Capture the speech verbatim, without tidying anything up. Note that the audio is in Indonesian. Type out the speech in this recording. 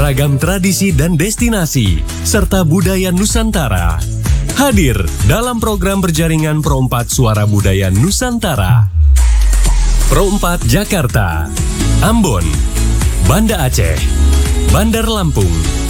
beragam tradisi dan destinasi, serta budaya Nusantara. Hadir dalam program berjaringan Pro empat Suara Budaya Nusantara. Pro empat Jakarta, Ambon, Banda Aceh, Bandar Lampung,